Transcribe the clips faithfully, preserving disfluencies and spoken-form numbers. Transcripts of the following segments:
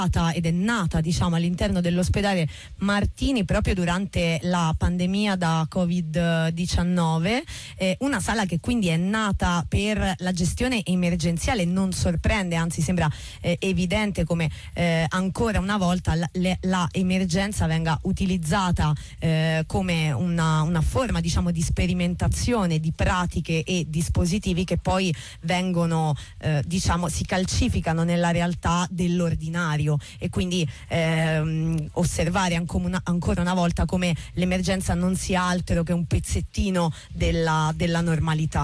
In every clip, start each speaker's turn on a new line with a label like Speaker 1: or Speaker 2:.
Speaker 1: ed è nata, diciamo, all'interno dell'ospedale Martini proprio durante la pandemia da covid diciannove, eh, una sala che quindi è nata per la gestione emergenziale. Non sorprende, anzi sembra eh, evidente come eh, ancora una volta la, le, la emergenza venga utilizzata eh, come una, una forma, diciamo, di sperimentazione di pratiche e dispositivi che poi vengono eh, diciamo si calcificano nella realtà dell'ordinario, e quindi ehm, osservare ancora, ancora una volta come l'emergenza non sia altro che un pezzettino della, della normalità.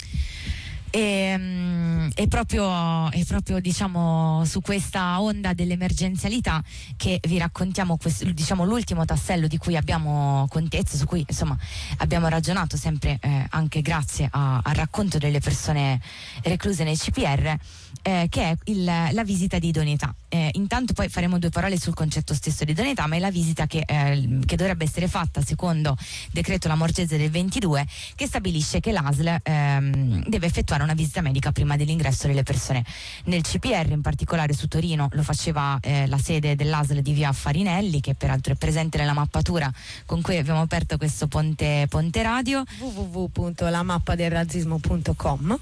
Speaker 2: E, è proprio, è proprio diciamo su questa onda dell'emergenzialità che vi raccontiamo questo, diciamo, l'ultimo tassello di cui abbiamo contezza, su cui insomma abbiamo ragionato sempre eh, anche grazie a, al racconto delle persone recluse nei C P R, eh, che è il, la visita di idoneità. Eh, intanto poi faremo due parole sul concetto stesso di idoneità, ma è la visita che, eh, che dovrebbe essere fatta secondo decreto Lamorgese del ventidue, che stabilisce che l'A S L ehm, deve effettuare una visita medica prima dell'ingresso delle persone nel C P R. In particolare su Torino lo faceva eh, la sede dell'A S L di via Farinelli, che peraltro è presente nella mappatura con cui abbiamo aperto questo ponte, ponte radio,
Speaker 1: w w w punto la mappa del razzismo punto com.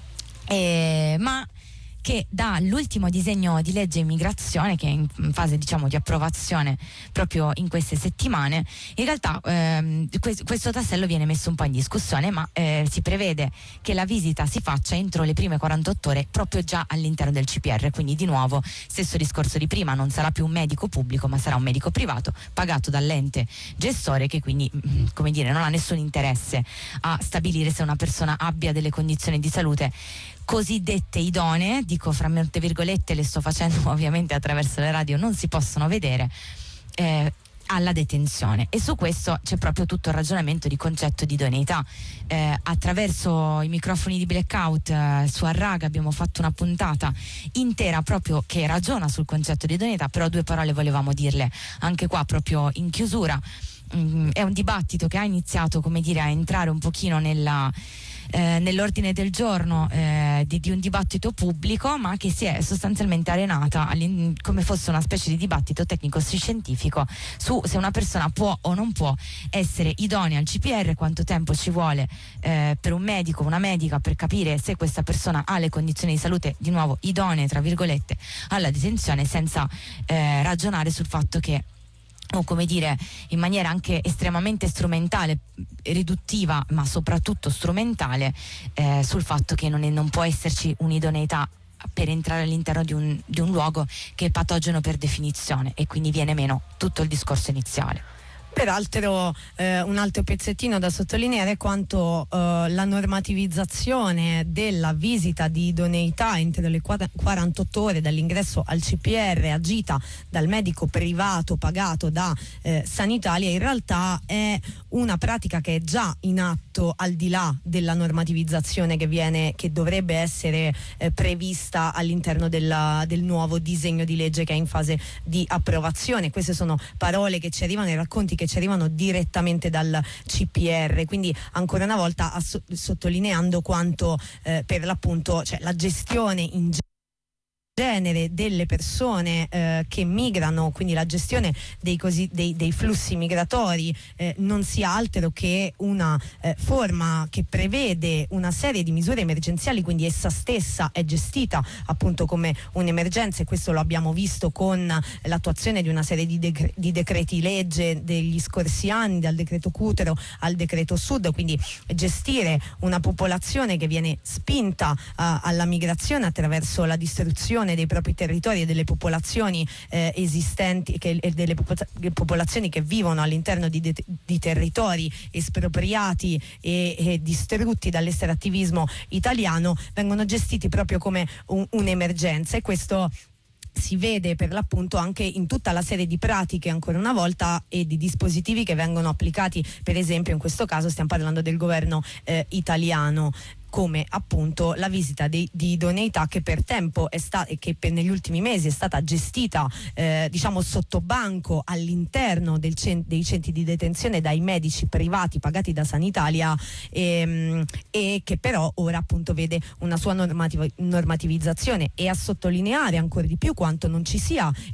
Speaker 2: eh, ma che dall'ultimo disegno di legge immigrazione, che è in fase, diciamo, di approvazione proprio in queste settimane, in realtà ehm, que- questo tassello viene messo un po' in discussione, ma eh, si prevede che la visita si faccia entro le prime quarantotto ore proprio già all'interno del C P R. Quindi di nuovo stesso discorso di prima, non sarà più un medico pubblico ma sarà un medico privato pagato dall'ente gestore, che quindi, come dire, non ha nessun interesse a stabilire se una persona abbia delle condizioni di salute cosiddette idonee, dico fra molte virgolette, le sto facendo ovviamente attraverso le radio, non si possono vedere, eh, alla detenzione. E su questo c'è proprio tutto il ragionamento di concetto di idoneità. Eh, attraverso i microfoni di Blackout eh, su Arraga abbiamo fatto una puntata intera proprio che ragiona sul concetto di idoneità, però due parole volevamo dirle anche qua proprio in chiusura. Mm, è un dibattito che ha iniziato, come dire, a entrare un pochino nella Eh, nell'ordine del giorno eh, di, di un dibattito pubblico, ma che si è sostanzialmente arenata come fosse una specie di dibattito tecnico-scientifico su se una persona può o non può essere idonea al C P R, quanto tempo ci vuole eh, per un medico, una medica, per capire se questa persona ha le condizioni di salute, di nuovo idonee tra virgolette, alla detenzione, senza eh, ragionare sul fatto che, o come dire, in maniera anche estremamente strumentale, riduttiva, ma soprattutto strumentale, eh, sul fatto che non, è, non può esserci un'idoneità per entrare all'interno di un, di un luogo che è patogeno per definizione, e quindi viene meno tutto il discorso iniziale.
Speaker 1: Peraltro eh, un altro pezzettino da sottolineare è quanto eh, la normativizzazione della visita di idoneità entro le quarantotto ore dall'ingresso al C P R, agita dal medico privato pagato da eh, Sanitalia, in realtà è una pratica che è già in atto al di là della normativizzazione che viene, che dovrebbe essere eh, prevista all'interno della, del nuovo disegno di legge che è in fase di approvazione. Queste sono parole che ci arrivano, i racconti che ci arrivano direttamente dal C P R, quindi ancora una volta ass- sottolineando quanto eh, per l'appunto, cioè, la gestione in genere delle persone eh, che migrano, quindi la gestione dei, così, dei, dei flussi migratori eh, non sia altro che una eh, forma che prevede una serie di misure emergenziali, quindi essa stessa è gestita appunto come un'emergenza, e questo lo abbiamo visto con l'attuazione di una serie di, dec- di decreti legge degli scorsi anni, dal decreto Cutro al decreto Sud, quindi gestire una popolazione che viene spinta uh, alla migrazione attraverso la distruzione dei propri territori e delle popolazioni eh, esistenti, che, e delle popo- popolazioni che vivono all'interno di, de- di territori espropriati e, e distrutti dall'estrattivismo italiano, vengono gestiti proprio come un, un'emergenza, e questo si vede per l'appunto anche in tutta la serie di pratiche, ancora una volta, e di dispositivi che vengono applicati. Per esempio in questo caso stiamo parlando del governo eh, italiano, come appunto la visita di, di idoneità che per tempo è stata, e che per, negli ultimi mesi è stata gestita eh, diciamo sotto banco all'interno del cent- dei centri di detenzione dai medici privati pagati da Sanitalia, ehm, e che però ora appunto vede una sua normativ- normativizzazione, e a sottolineare ancora di più quanto non ci sia